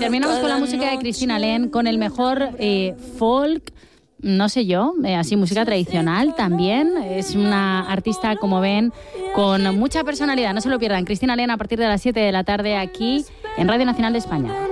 terminamos con la música de Cristina Len, con el mejor folk, no sé yo, así música tradicional también. Es una artista, como ven, con mucha personalidad. No se lo pierdan. Cristina Len a partir de las 7 de la tarde aquí en Radio Nacional de España.